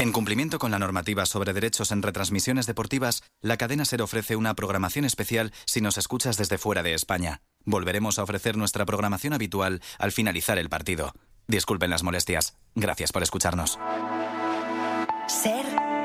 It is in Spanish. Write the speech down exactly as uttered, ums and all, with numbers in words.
En cumplimiento con la normativa sobre derechos en retransmisiones deportivas, la cadena SER ofrece una programación especial si nos escuchas desde fuera de España. Volveremos a ofrecer nuestra programación habitual al finalizar el partido. Disculpen las molestias. Gracias por escucharnos. SER